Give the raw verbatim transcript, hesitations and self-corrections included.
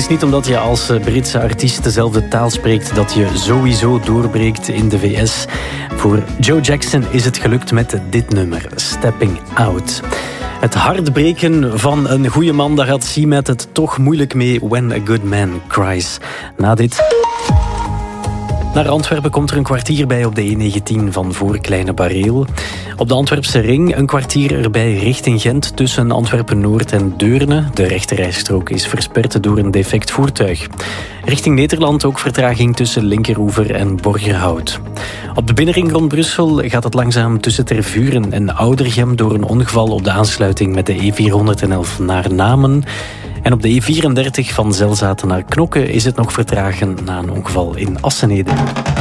is niet omdat je als Britse artiest dezelfde taal spreekt dat je sowieso doorbreekt in de V S. Voor Joe Jackson is het gelukt met dit nummer, Stepping Out. Het hartbreken van een goede man, daar had Seamat het toch moeilijk mee. When a Good Man Cries. Na dit... Naar Antwerpen komt er een kwartier bij op de E negentien van voor Kleine Bareel. Op de Antwerpse ring een kwartier erbij richting Gent tussen Antwerpen-Noord en Deurne. De rechterrijstrook is versperd door een defect voertuig. Richting Nederland ook vertraging tussen Linkeroever en Borgerhout. Op de binnenring rond Brussel gaat het langzaam tussen Tervuren en Oudergem door een ongeval op de aansluiting met de E vierhonderdelf naar Namen. En op de E vierendertig van Zelzaten naar Knokke is het nog vertragen na een ongeval in Assenede.